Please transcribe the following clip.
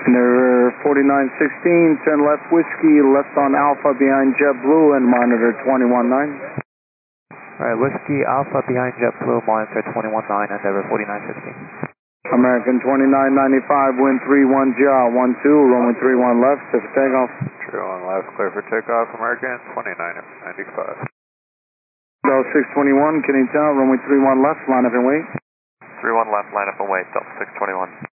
Endeavor 4916, 10 left whiskey, left on Alpha behind JetBlue and monitor 219. Alright, Whiskey Alpha behind JetBlue, monitor 219, Endeavor 4916. American 2995, wind 31 Ja, 12, runway 31 left, clear for takeoff. 31 left, clear for takeoff, American 2995. Bell 621, can you tell, runway 31 left, line up and wait. 31 left, line up and wait, Delta 621.